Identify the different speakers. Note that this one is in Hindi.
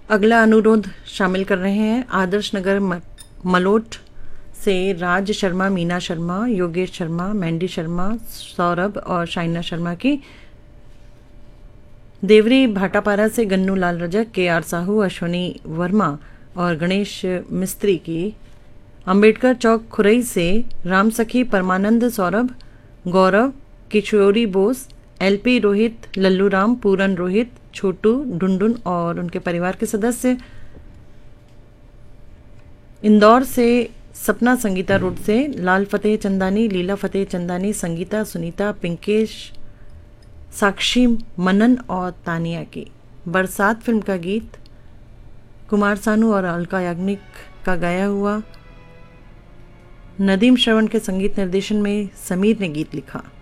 Speaker 1: अगला अनुरोध शामिल कर रहे हैं आदर्श नगर मलोट से राज शर्मा, मीना शर्मा, योगेश शर्मा, मैंडी शर्मा, सौरभ और शाइना शर्मा की। देवरी भाटापारा से गन्नू लाल रजक, के आर साहू, अश्वनी वर्मा और गणेश मिस्त्री की। अंबेडकर चौक खुरई से राम सखी, परमानंद, सौरभ, गौरव, किशोरी बोस, एलपी रोहित, लल्लू राम, पूरन रोहित, छोटू, ढुंढुन और उनके परिवार के सदस्य। इंदौर से सपना संगीता रोड से लाल फतेह चंदानी, लीला फतेह चंदानी, संगीता, सुनीता, पिंकेश, साक्षी, मनन और तानिया की। बरसात फिल्म का गीत कुमार सानू और अलका याग्निक का गाया हुआ। नदीम श्रवण के संगीत निर्देशन में समीर ने गीत लिखा।